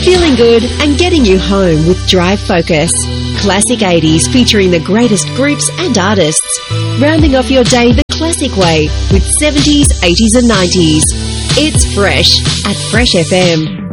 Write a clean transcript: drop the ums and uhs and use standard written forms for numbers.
Feeling good and getting you home with Drive Focus. Classic 80s featuring the greatest groups and artists. Rounding off your day the classic way with 70s, 80s and 90s. It's Fresh at Fresh FM.